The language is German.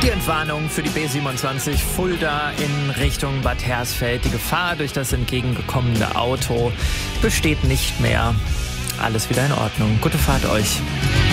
Die Entwarnung für die B27 Fulda in Richtung Bad Hersfeld. Die Gefahr durch das entgegengekommene Auto besteht nicht mehr. Alles wieder in Ordnung. Gute Fahrt euch.